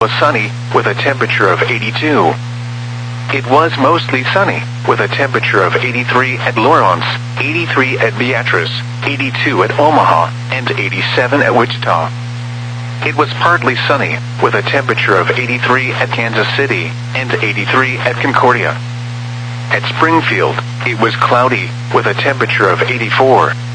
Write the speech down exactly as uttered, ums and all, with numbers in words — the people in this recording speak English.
was sunny, with a temperature of eighty-two. It was mostly sunny, with a temperature of eighty-three at Lawrence, eighty-three at Beatrice, eighty-two at Omaha, and eighty-seven at Wichita. It was partly sunny, with a temperature of eighty-three at Kansas City, and eighty-three at Concordia. At Springfield, it was cloudy, with a temperature of eighty-four.